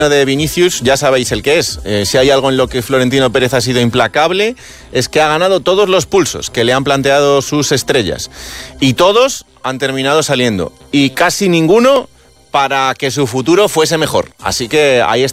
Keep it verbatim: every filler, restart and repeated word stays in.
de Vinicius, ya sabéis el que es. Eh, si hay algo en lo que Florentino Pérez ha sido implacable, es que ha ganado todos los pulsos que le han planteado sus estrellas. Y todos han terminado saliendo. Y casi ninguno para que su futuro fuese mejor. Así que ahí está.